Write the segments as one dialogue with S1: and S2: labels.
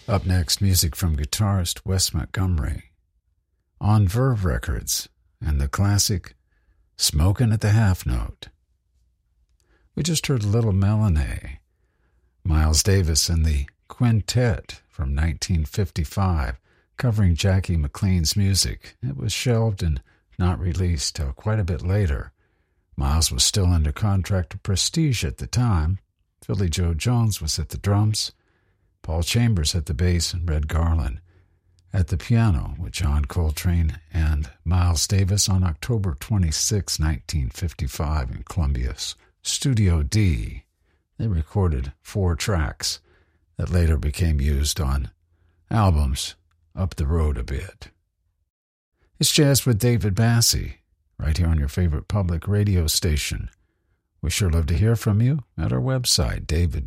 S1: Up next, music from guitarist Wes Montgomery on Verve Records and the classic Smokin' at the Half Note. We just heard Little Melanie, Miles Davis and the Quintet from 1955, covering Jackie McLean's music. It was shelved and not released till quite a bit later. Miles was still under contract to Prestige at the time. Philly Joe Jones was at the drums, Paul Chambers at the bass, and Red Garland at the piano, with John Coltrane and Miles Davis on October 26, 1955 in Columbia's Studio D. They recorded 4 tracks that later became used on albums up the road a bit. It's Jazz with David Bassey, right here on your favorite public radio station. We sure love to hear from you at our website,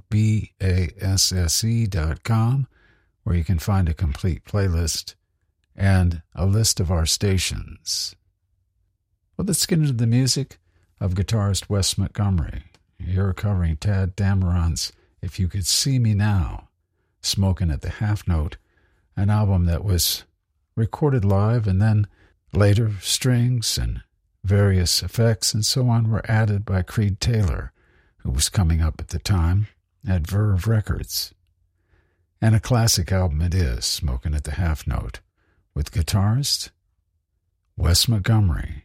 S1: davidbasse.com, where you can find a complete playlist and a list of our stations. Well, let's get into the music of guitarist Wes Montgomery. You're covering Tadd Dameron's If You Could See Me Now, Smokin' at the Half Note, an album that was recorded live, and then later strings and various effects and so on were added by Creed Taylor, who was coming up at the time at Verve Records. And a classic album it is, Smokin' at the Half Note, with guitarist Wes Montgomery.